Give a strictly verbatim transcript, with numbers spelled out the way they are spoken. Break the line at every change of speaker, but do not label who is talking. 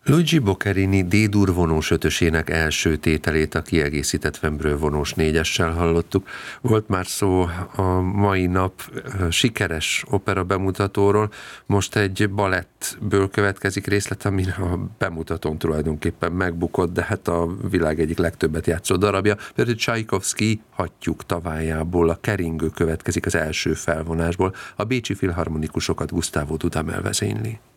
Luigi Boccherini D-dur vonós ötösének első tételét a kiegészített Fembrő vonós négyessel hallottuk. Volt már szó a mai nap sikeres opera bemutatóról, most egy balettből következik részlet, ami a bemutatón tulajdonképpen megbukott, de hát a világ egyik legtöbbet játszó darabja. Például Csajkovszky Hattyúk tavájából a keringő következik az első felvonásból. A bécsi filharmonikusokat Gustavo Dudamel vezényli.